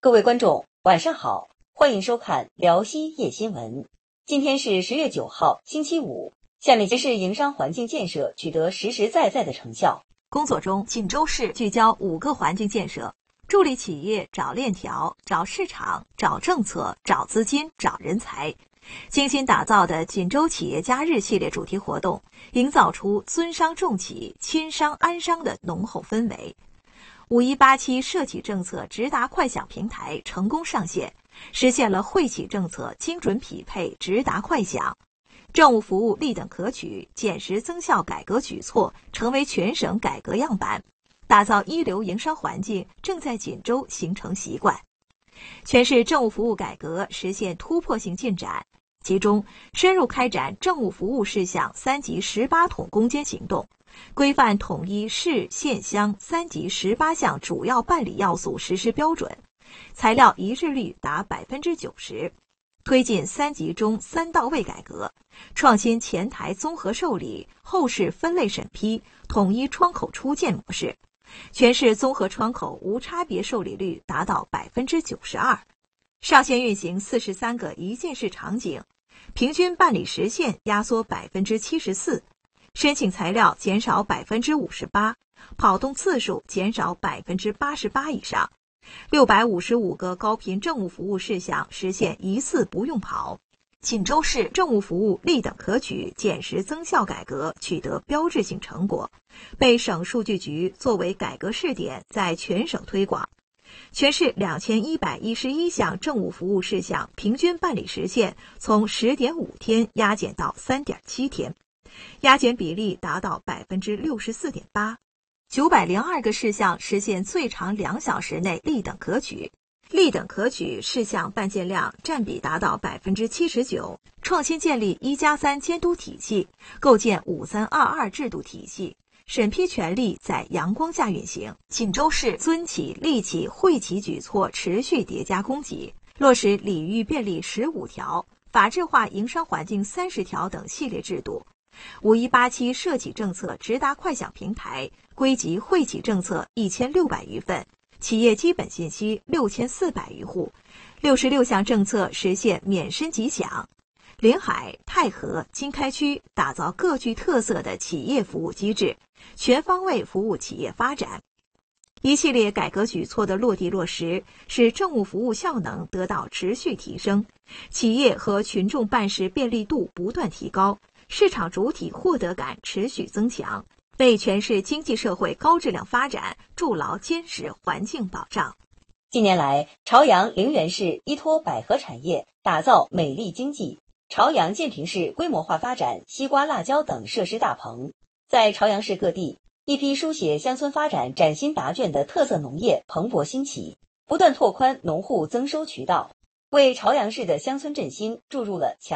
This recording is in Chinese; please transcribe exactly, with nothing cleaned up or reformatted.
各位观众，晚上好，欢迎收看辽西夜新闻。今天是十月九号，星期五。下面是营商环境建设取得实实在在的成效。 工作中，锦州市聚焦五个环境建设，助力企业找链条、找市场、找政策、找资金、找人才。精心打造的锦州企业家日系列主题活动，营造出尊商重企、亲商安商的浓厚氛围。五一八七社企政策直达快享平台成功上线，实现了惠企政策精准匹配直达快享。政务服务立等可取，减实增效改革举措成为全省改革样板，打造一流营商环境正在锦州形成习惯。全市政务服务改革实现突破性进展，其中深入开展政务服务事项三级十八统攻坚行动，规范统一市县乡三级十八项主要办理要素实施标准，材料一致率达百分之九十。推进三级中三到位改革，创新前台综合受理、后市分类审批、统一窗口出件模式，全市综合窗口无差别受理率达到百分之九十二。上线运行四十三个一件事场景，平均办理时限压缩百分之七十四，申请材料减少百分之五十八，跑动次数减少百分之八十八以上。六百五十五个高频政务服务事项实现一次不用跑。锦州市政务服务立等可取、减实增效改革取得标志性成果，被省数据局作为改革试点在全省推广。全市两千一百一十一项政务服务事项平均办理时限从 十点五天压减到 三点七天，压减比例达到 百分之六十四点八。九百零二个事项实现最长两小时内立等可取，立等可取事项办件量占比达到 百分之七十九，创新建立一加三监督体系，构建五三二二制度体系，审批权力在阳光下运行。锦州市尊企、利企、惠企举措持续叠加攻击，落实礼遇便利十五条、法治化营商环境三十条等系列制度。五一八七社企政策直达快享平台归集惠企政策一千六百余份，企业基本信息六千四百余户，六十六项政策实现免申即享。临海、太和、经开区打造各具特色的企业服务机制，全方位服务企业发展。一系列改革举措的落地落实，使政务服务效能得到持续提升，企业和群众办事便利度不断提高，市场主体获得感持续增强，为全市经济社会高质量发展筑牢坚实环境保障。 近年来，朝阳陵园市依托百合产业打造美丽经济，朝阳建平市规模化发展西瓜、辣椒等设施大棚。在朝阳市各地，一批书写乡村发展崭新答卷的特色农业蓬勃兴起，不断拓宽农户增收渠道，为朝阳市的乡村振兴注入了强